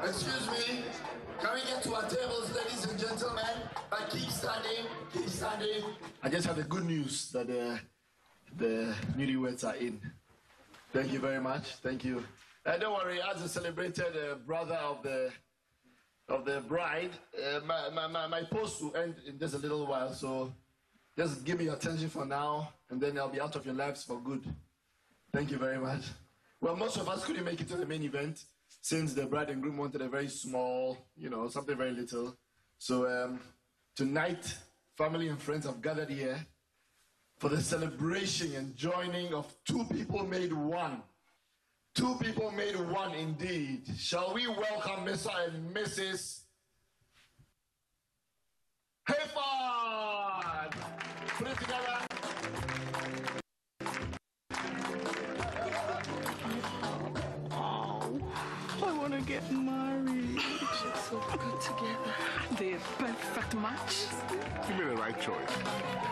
Excuse me. Can we get to our tables, ladies and gentlemen? But keep standing, keep standing. I just have the good news that the newlyweds are in. Thank you very much. Thank you. Don't worry, as a celebrated brother of the bride, my post will end in just a little while. So just give me your attention for now, and then I'll be out of your lives for good. Thank you very much. Well, most of us couldn't make it to the main event since the bride and groom wanted a very small, something very little. So tonight, family and friends have gathered here for the celebration and joining of two people made one. Two people made one indeed. Shall we welcome Mr. and Mrs. Hayford? Put it together. I want to get married. She's so good together. They're a perfect match. You made the right choice.